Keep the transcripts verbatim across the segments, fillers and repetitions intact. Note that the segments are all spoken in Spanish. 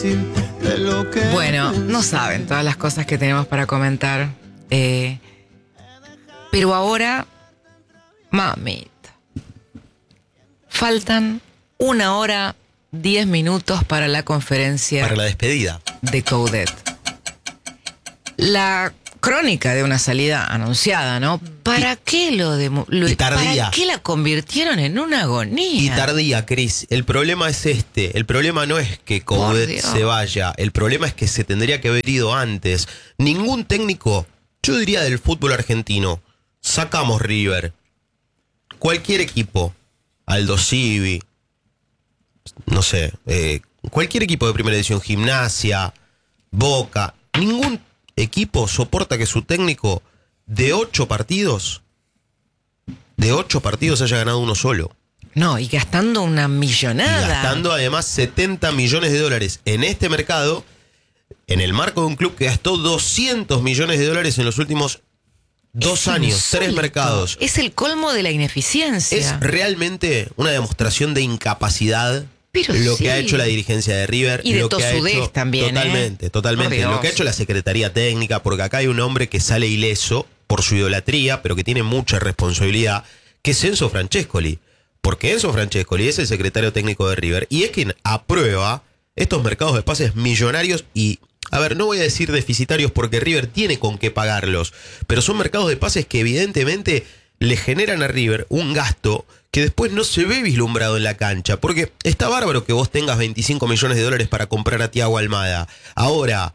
Bueno, no saben todas las cosas que tenemos para comentar. Eh, pero ahora, mamita, faltan una hora, diez minutos para la conferencia. Para la despedida. De Coudet. La crónica de una salida anunciada, ¿no? ¿Para qué lo de lo, y tardía. ¿Para qué la convirtieron en una agonía? Y tardía, Cris. El problema es este. El problema no es que Coudet se vaya. El problema es que se tendría que haber ido antes. Ningún técnico, yo diría del fútbol argentino, sacamos River, cualquier equipo, Aldo Civi, no sé, eh, cualquier equipo de primera división, Gimnasia, Boca, ningún equipo soporta que su técnico de ocho partidos, de ocho partidos haya ganado uno solo. No, y gastando una millonada. Y gastando además setenta millones de dólares en este mercado, en el marco de un club que gastó doscientos millones de dólares en los últimos dos años, insólito. Tres mercados. Es el colmo de la ineficiencia. Es realmente una demostración de incapacidad. Pero lo sí. que ha hecho la dirigencia de River. Y de lo que ha hecho, también. Totalmente, ¿eh? totalmente. Lo que ha hecho la Secretaría Técnica, porque acá hay un hombre que sale ileso por su idolatría, pero que tiene mucha responsabilidad, que es Enzo Francescoli. Porque Enzo Francescoli es el secretario técnico de River y es quien aprueba estos mercados de pases millonarios y, a ver, no voy a decir deficitarios porque River tiene con qué pagarlos, pero son mercados de pases que evidentemente le generan a River un gasto que después no se ve vislumbrado en la cancha. Porque está bárbaro que vos tengas veinticinco millones de dólares para comprar a Thiago Almada. Ahora,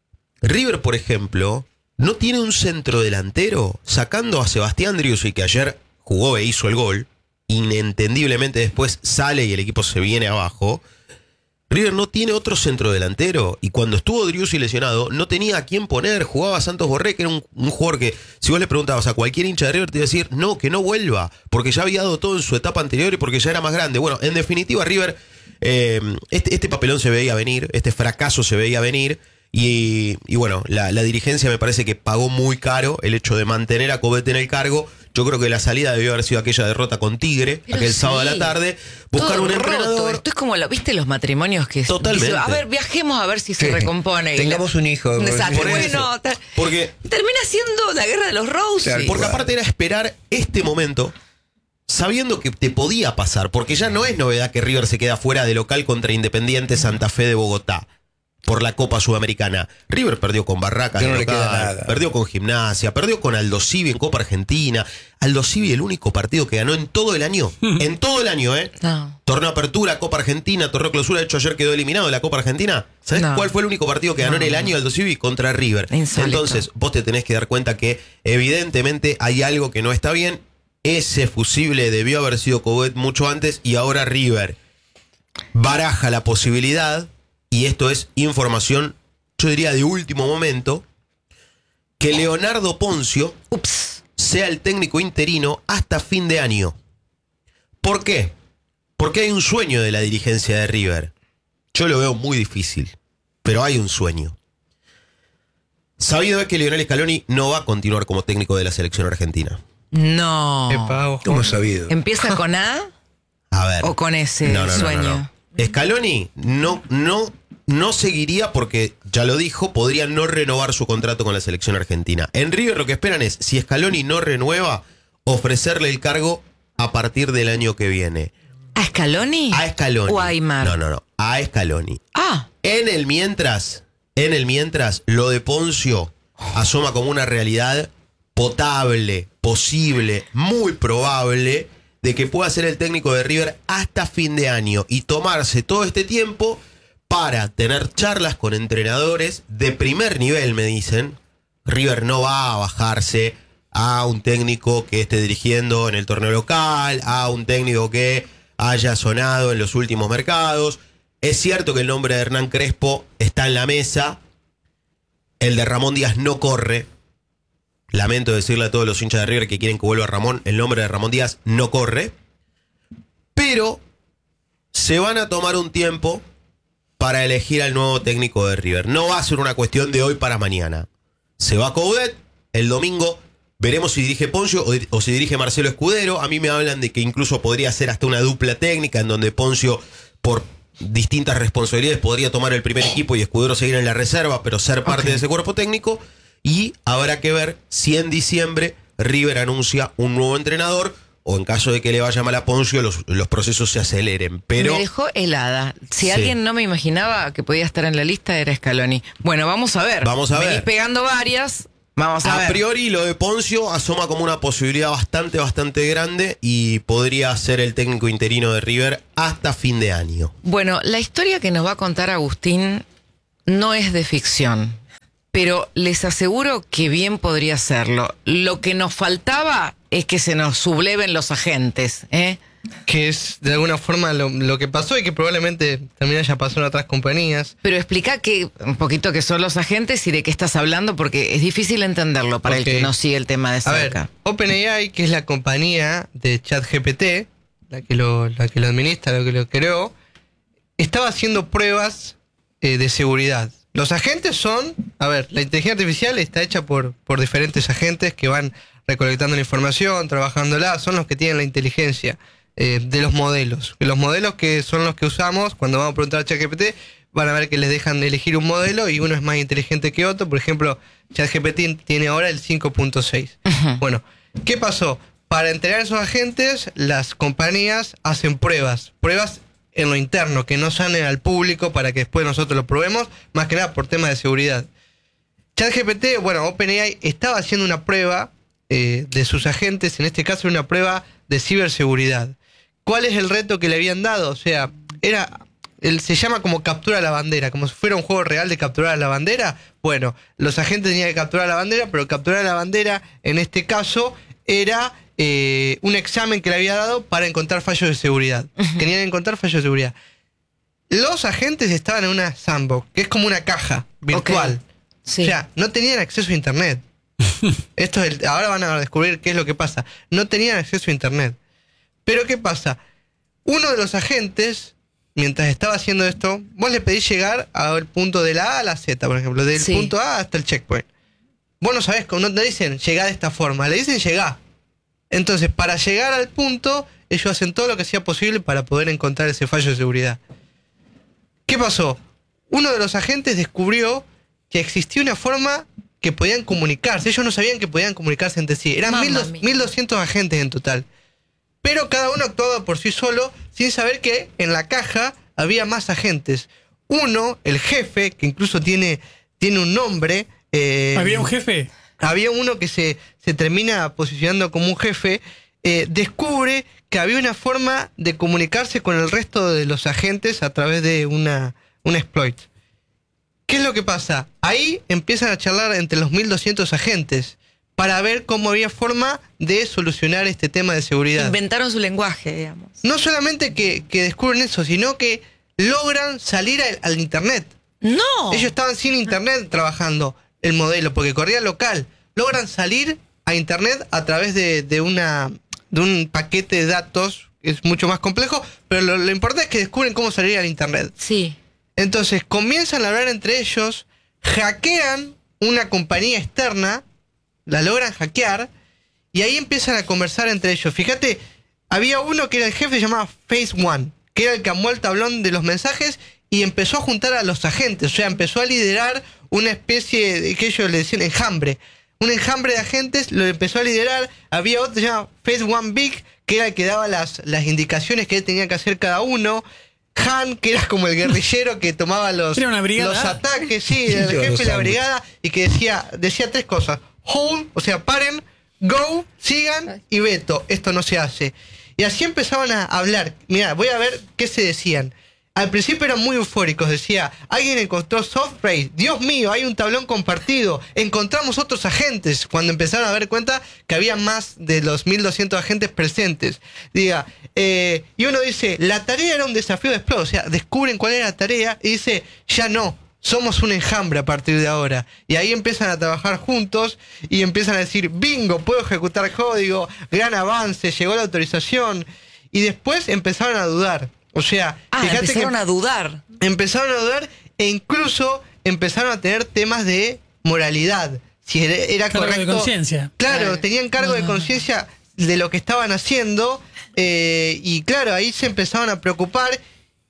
River, por ejemplo, no tiene un centro delantero, sacando a Sebastián Driussi, que ayer jugó e hizo el gol. Inentendiblemente después sale y el equipo se viene abajo. River no tiene otro centro delantero. Y cuando estuvo Driussi lesionado, no tenía a quién poner. Jugaba Santos Borré, que era un, un jugador que, si vos le preguntabas a cualquier hincha de River, te iba a decir, no, que no vuelva, porque ya había dado todo en su etapa anterior y porque ya era más grande. Bueno, en definitiva, River, eh, este, este papelón se veía venir, este fracaso se veía venir. Y, y bueno, la, la dirigencia me parece que pagó muy caro el hecho de mantener a Coudet en el cargo. Yo creo que la salida debió haber sido aquella derrota con Tigre, pero aquel sí. sábado a la tarde. Buscar todo un roto. entrenador. Esto es como, lo, ¿viste los matrimonios que Totalmente. Dice, a ver, viajemos a ver si sí. se recompone? Tengamos un hijo. Exacto. Por Bueno, ta, porque termina siendo la guerra de los Roses. Claro, porque aparte era esperar este momento, sabiendo que te podía pasar, porque ya no es novedad que River se queda fuera de local contra Independiente Santa Fe de Bogotá por la Copa Sudamericana. River perdió con Barracas, no de le local, queda nada. Perdió con Gimnasia, perdió con Aldo Civi en Copa Argentina. Aldo Civi, el único partido que ganó en todo el año. En todo el año, ¿eh? No. Torneo Apertura, Copa Argentina, Torneo Clausura. De hecho, ayer quedó eliminado de la Copa Argentina. ¿Sabes no. cuál fue el único partido que ganó no. en el año Aldo Civi? Contra River. Insólito. Entonces, vos te tenés que dar cuenta que evidentemente hay algo que no está bien. Ese fusible debió haber sido Coudet mucho antes y ahora River baraja la posibilidad, y esto es información, yo diría de último momento, que Leonardo Poncio Ups. sea el técnico interino hasta fin de año. ¿Por qué? Porque hay un sueño de la dirigencia de River. Yo lo veo muy difícil, pero hay un sueño. Sabido es que Lionel Scaloni no va a continuar como técnico de la selección argentina. No. Epa, ¿cómo sabido? ¿Empieza con A? A ver. ¿O con ese no, no, no, sueño? No, no. Scaloni no, no, no seguiría porque, ya lo dijo, podría no renovar su contrato con la selección argentina. En River lo que esperan es, si Scaloni no renueva, ofrecerle el cargo a partir del año que viene. ¿A Scaloni? A Scaloni. ¿O a Aymar? No, no, no. A Scaloni. Ah. En el mientras, en el mientras, lo de Poncio asoma como una realidad potable, posible, muy probable, de que pueda ser el técnico de River hasta fin de año y tomarse todo este tiempo para tener charlas con entrenadores de primer nivel, me dicen. River no va a bajarse a un técnico que esté dirigiendo en el torneo local, a un técnico que haya sonado en los últimos mercados. Es cierto que el nombre de Hernán Crespo está en la mesa. El de Ramón Díaz no corre. Lamento decirle a todos los hinchas de River que quieren que vuelva Ramón, el nombre de Ramón Díaz no corre. Pero se van a tomar un tiempo para elegir al nuevo técnico de River. No va a ser una cuestión de hoy para mañana. Se va Coudet, el domingo veremos si dirige Poncio o, o si dirige Marcelo Escudero. A mí me hablan de que incluso podría ser hasta una dupla técnica en donde Poncio, por distintas responsabilidades. Podría tomar el primer equipo y Escudero seguir en la reserva, pero ser parte okay. de ese cuerpo técnico. Y habrá que ver si en diciembre River anuncia un nuevo entrenador o en caso de que le vaya mal a Poncio, los, los procesos se aceleren. Pero me dejó helada. Si sí. alguien no me imaginaba que podía estar en la lista, era Scaloni. Bueno, vamos a ver. Vamos a Venís ver. pegando varias. Vamos a, a ver. A priori, lo de Poncio asoma como una posibilidad bastante, bastante grande y podría ser el técnico interino de River hasta fin de año. Bueno, la historia que nos va a contar Agustín no es de ficción, pero les aseguro que bien podría serlo. Lo que nos faltaba es que se nos subleven los agentes, ¿eh? Que es de alguna forma lo, lo que pasó y que probablemente también haya pasado en otras compañías. Pero explica que, un poquito qué son los agentes y de qué estás hablando, porque es difícil entenderlo para okay. el que no sigue el tema de cerca. A ver, OpenAI, que es la compañía de ChatGPT, la que lo, la que lo administra, la que lo creó, estaba haciendo pruebas eh, de seguridad. Los agentes son, a ver, la inteligencia artificial está hecha por, por diferentes agentes que van recolectando la información, trabajándola, son los que tienen la inteligencia eh, de los modelos. Los modelos que son los que usamos cuando vamos a preguntar a ChatGPT, van a ver que les dejan elegir un modelo y uno es más inteligente que otro. Por ejemplo, ChatGPT tiene ahora el cinco punto seis. Uh-huh. Bueno, ¿qué pasó? Para entrenar a esos agentes, las compañías hacen pruebas, pruebas en lo interno, que no salen al público para que después nosotros lo probemos, más que nada por temas de seguridad. ChatGPT, bueno, OpenAI estaba haciendo una prueba eh, de sus agentes, en este caso una prueba de ciberseguridad. ¿Cuál es el reto que le habían dado? O sea, era, él se llama como captura a la bandera, como si fuera un juego real de capturar a la bandera. Bueno, los agentes tenían que capturar a la bandera, pero capturar a la bandera, en este caso, era eh, un examen que le había dado para encontrar fallos de seguridad. Uh-huh. Tenían que encontrar fallos de seguridad. Los agentes estaban en una sandbox, que es como una caja virtual. Okay. Sí. O sea, no tenían acceso a internet. Esto es el, ahora van a descubrir qué es lo que pasa. No tenían acceso a internet. Pero ¿qué pasa? Uno de los agentes, mientras estaba haciendo esto, vos le pedís llegar al punto de la A a la Z, por ejemplo, del sí. punto A hasta el checkpoint. Vos no sabés, no te dicen llegá de esta forma, le dicen llegá. Entonces, para llegar al punto, ellos hacen todo lo que sea posible para poder encontrar ese fallo de seguridad. ¿Qué pasó? Uno de los agentes descubrió que existía una forma que podían comunicarse. Ellos no sabían que podían comunicarse entre sí. Eran mil doscientos agentes en total. Pero cada uno actuaba por sí solo, sin saber que en la caja había más agentes. Uno, el jefe, que incluso tiene, tiene un nombre. Eh, ¿Había un jefe? Había uno que se, se termina posicionando como un jefe. Eh, descubre que había una forma de comunicarse con el resto de los agentes a través de una, un exploit. ¿Qué es lo que pasa? Ahí empiezan a charlar entre los mil doscientos agentes para ver cómo había forma de solucionar este tema de seguridad. Inventaron su lenguaje, digamos. No solamente que, que descubren eso, sino que logran salir al, al internet. ¡No! Ellos estaban sin internet trabajando el modelo, porque corría local. Logran salir a internet a través de, de, una, de un paquete de datos, que es mucho más complejo, pero lo, lo importante es que descubren cómo salir al internet. Sí. Entonces comienzan a hablar entre ellos, hackean una compañía externa, la logran hackear, y ahí empiezan a conversar entre ellos. Fíjate, había uno que era el jefe, se llamaba Phase One, que era el que armó el tablón de los mensajes y empezó a juntar a los agentes, o sea, empezó a liderar una especie de, que ellos le decían enjambre, un enjambre de agentes, lo empezó a liderar. Había otro que se llamaba Phase One Big, que era el que daba las, las indicaciones que tenía que hacer cada uno. Han, que era como el guerrillero que tomaba los, los ataques, sí, el jefe de la brigada, y que decía, decía tres cosas: hold, o sea, paren, go, sigan, y veto, esto no se hace. Y así empezaban a hablar. Mira, voy a ver qué se decían. Al principio eran muy eufóricos, decía, alguien encontró Softbase, Dios mío, hay un tablón compartido, encontramos otros agentes, cuando empezaron a dar cuenta que había más de los mil doscientos agentes presentes. Diga, eh, y uno dice, la tarea era un desafío de explosión, o sea, descubren cuál era la tarea y dice, ya no, somos un enjambre a partir de ahora. Y ahí empiezan a trabajar juntos y empiezan a decir, bingo, puedo ejecutar código, gran avance, llegó la autorización, y después empezaron a dudar. O sea, ah, fíjate empezaron que a dudar. Empezaron a dudar e incluso empezaron a tener temas de moralidad. Si era, era cargo correcto. de conciencia. Claro, claro, tenían cargo no, de conciencia de lo que estaban haciendo. Eh, y claro, ahí se empezaron a preocupar.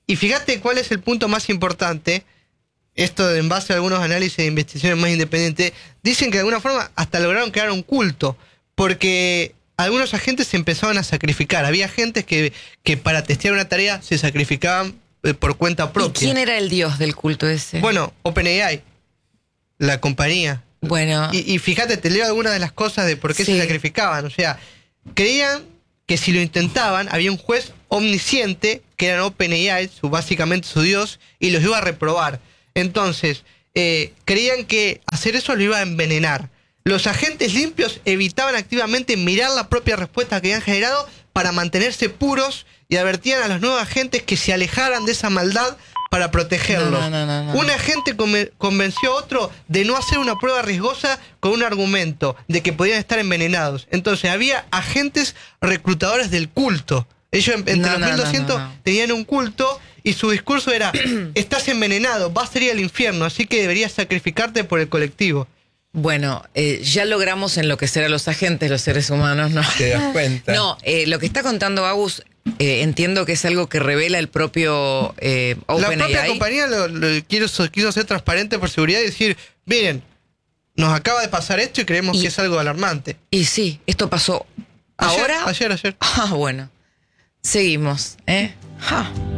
y fíjate cuál es el punto más importante. Esto en base a algunos análisis de investigaciones más independientes, dicen que de alguna forma hasta lograron crear un culto, porque algunos agentes se empezaban a sacrificar. Había agentes que, que para testear una tarea se sacrificaban eh, por cuenta propia. ¿Y quién era el dios del culto ese? Bueno, OpenAI, la compañía. Bueno. Y, y fíjate, te leo algunas de las cosas de por qué Sí. se sacrificaban. O sea, creían que si lo intentaban, había un juez omnisciente, que era OpenAI, su, básicamente su dios, y los iba a reprobar. Entonces, eh, creían que hacer eso lo iba a envenenar. Los agentes limpios evitaban activamente mirar la propia respuesta que habían generado para mantenerse puros y advertían a los nuevos agentes que se alejaran de esa maldad para protegerlos. No, no, no, no, no. Un agente conven- convenció a otro de no hacer una prueba riesgosa con un argumento de que podían estar envenenados. Entonces había agentes reclutadores del culto. Ellos en- entre No, los no, mil doscientos no, no, no. tenían un culto y su discurso era: estás envenenado, vas a ir al infierno, así que deberías sacrificarte por el colectivo. Bueno, eh, ya logramos enloquecer a los agentes, los seres humanos, ¿no? ¿Te das cuenta? No, eh, lo que está contando Agus, eh, entiendo que es algo que revela el propio eh, La propia OpenAI. compañía lo, lo quiso, quiso ser transparente por seguridad y decir: miren, nos acaba de pasar esto y creemos Y- que es algo alarmante. Y sí, esto pasó Ayer, ahora. Ayer, ayer. Ah, bueno. Seguimos, ¿eh? Ja.